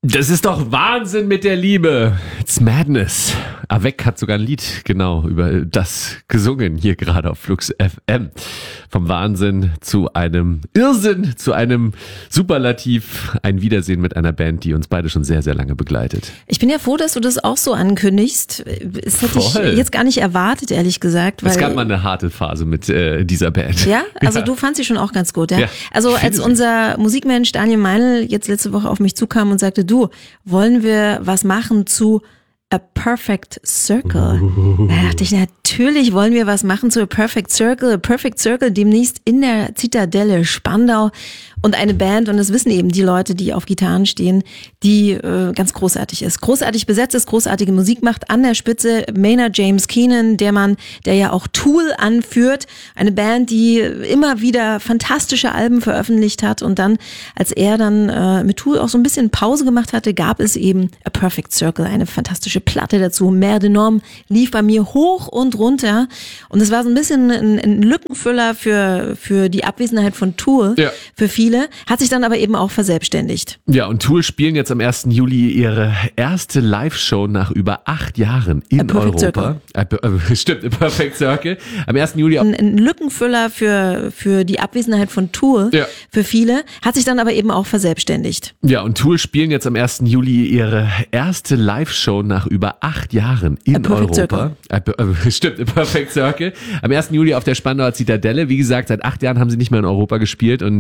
Das ist doch Wahnsinn mit der Liebe. It's Madness. Avec hat sogar ein Lied genau über das gesungen, hier gerade auf Flux FM. Vom Wahnsinn zu einem Irrsinn, zu einem Superlativ. Ein Wiedersehen mit einer Band, die uns beide schon sehr, sehr lange begleitet. Ich bin ja froh, dass du das auch so ankündigst. Das hätte ich jetzt gar nicht erwartet, ehrlich gesagt. Weil es gab mal eine harte Phase mit dieser Band. Ja? Also ja. Du fandst sie schon auch ganz gut, ja? Ja. Also als unser Musikmensch Daniel Meinl jetzt letzte Woche auf mich zukam und sagte, du, wollen wir was machen zu A Perfect Circle? Da dachte ich, natürlich wollen wir was machen zu A Perfect Circle. A Perfect Circle demnächst in der Zitadelle Spandau und eine Band, und das wissen eben die Leute, die auf Gitarren stehen, die ganz großartig ist. Großartig besetzt ist, großartige Musik macht. An der Spitze Maynard James Keenan, der Mann, der ja auch Tool anführt. Eine Band, die immer wieder fantastische Alben veröffentlicht hat, und dann, als er dann mit Tool auch so ein bisschen Pause gemacht hatte, gab es eben A Perfect Circle, eine fantastische Platte dazu. Mer de Norm lief bei mir hoch und runter, und es war so ein bisschen ein Lückenfüller für die Abwesenheit von Tool, ja, für viele, hat sich dann aber eben auch verselbstständigt. Ja, und Tool spielen jetzt am 1. Juli ihre erste Live-Show nach über 8 Jahren in Europa. Stimmt, A Perfect Circle. Am 1. Juli. Ein Lückenfüller für die Abwesenheit von Tool, ja, für viele, hat sich dann aber eben auch verselbstständigt. Ja, und Tool spielen jetzt am 1. Juli ihre erste Live-Show nach über 8 Jahren in Europa. Stimmt, A Perfect Circle. Am 1. Juli auf der Spandauer Zitadelle. Wie gesagt, seit 8 Jahren haben sie nicht mehr in Europa gespielt, und